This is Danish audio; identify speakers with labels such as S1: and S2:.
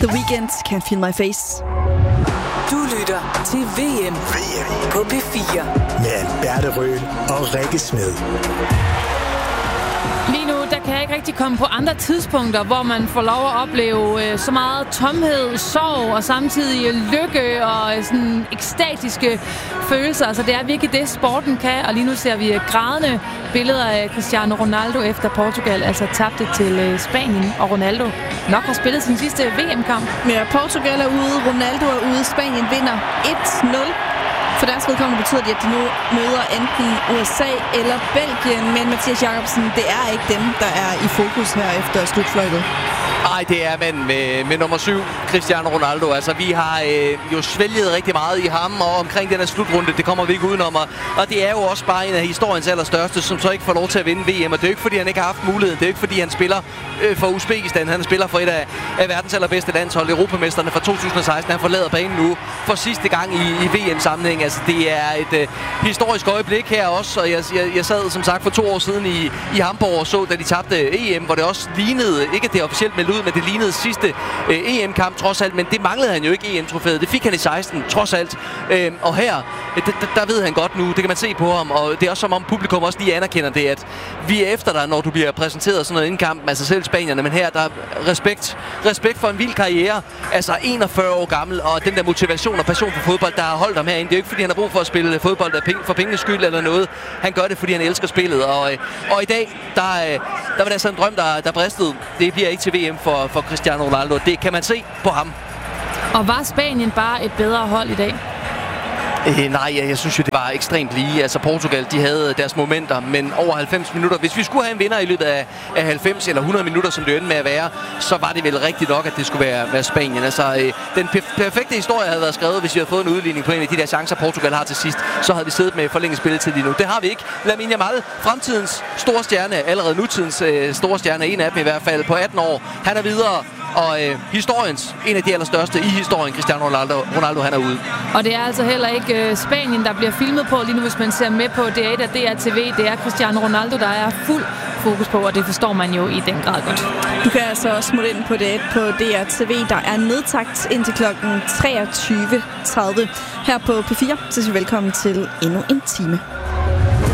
S1: The Weeknd, Can't Feel My Face.
S2: Du lytter til VM på P4
S3: med Alberte Røhl og Rikke Smed.
S4: Lige nu, der kan jeg ikke rigtig komme på andre tidspunkter, hvor man får lov at opleve så meget tomhed, sorg og samtidig lykke og sådan ekstatiske følelser. Altså det er virkelig det, sporten kan, og lige nu ser vi grædende billeder af Cristiano Ronaldo efter Portugal, altså tabte til Spanien, og Ronaldo nok har spillet sin sidste VM-kamp.
S1: Ja, Portugal er ude, Ronaldo er ude, Spanien vinder 1-0. For deres vedkommende betyder det, at de nu møder enten USA eller Belgien. Men Mathias Jacobsen, det er ikke dem, der er i fokus her efter slutfløjtet.
S5: Nej, det er manden med nummer 7, Cristiano Ronaldo. Altså, vi har jo svælget rigtig meget i ham, og omkring den her slutrunde, det kommer vi ikke udenom. Og det er jo også bare en af historiens allerstørste, som så ikke får lov til at vinde VM. Og det er jo ikke, fordi han ikke har haft muligheden. Det er jo ikke, fordi han spiller for Uzbekistan. Han spiller for et af verdens allerbedste landshold, Europamesterne fra 2016. Han forlader banen nu for sidste gang i VM-sammenhæng. Altså, det er et historisk øjeblik her også. Og jeg sad, som sagt, for 2 år siden i Hamburg og så, da de tabte EM, hvor det også lignede, ikke at det officielt meldte ud, men det lignede sidste EM-kamp trods alt, men det manglede han jo ikke EM-trofæet. Det fik han i 16 trods alt. Og her, der ved han godt nu, det kan man se på ham, og det er også som om publikum også lige anerkender det, at vi er efter dig, når du bliver præsenteret sådan noget inden kampen, altså selv spanierne, men her der er respekt for en vild karriere, altså 41 år gammel, og den der motivation og passion for fodbold, der har holdt ham herinde. Det er jo ikke, fordi han har brug for at spille fodbold for pengenes skyld eller noget. Han gør det, fordi han elsker spillet, og i dag, der var der altså en drøm, der bristede. Det bliver ikke til VM for Cristiano Ronaldo. Det kan man se på ham.
S4: Og var Spanien bare et bedre hold i dag?
S5: Nej, jeg synes jo, det var ekstremt lige. Altså Portugal, de havde deres momenter, men over 90 minutter. Hvis vi skulle have en vinder i løbet af 90 eller 100 minutter, som det endte med at være, så var det vel rigtigt nok, at det skulle være Spanien. Altså, den perfekte historie havde været skrevet, hvis vi havde fået en udligning på en af de der chancer, Portugal har til sidst. Så havde vi siddet med forlænget spilletid lige nu. Det har vi ikke. Lamine Yamal, fremtidens store stjerne, allerede nutidens store stjerne, en af dem i hvert fald, på 18 år. Han er videre. Og historiens, en af de allerstørste i historien, Cristiano Ronaldo, han er ude.
S4: Og det er altså heller ikke Spanien, der bliver filmet på lige nu, hvis man ser med på D1 og DRTV. Det er Cristiano Ronaldo, der er fuld fokus på, og det forstår man jo i den grad godt.
S1: Du kan altså også smutte ind på D1 på DRTV. Der er nedtagt indtil klokken 23.30 her på P4. Så velkommen til endnu en time.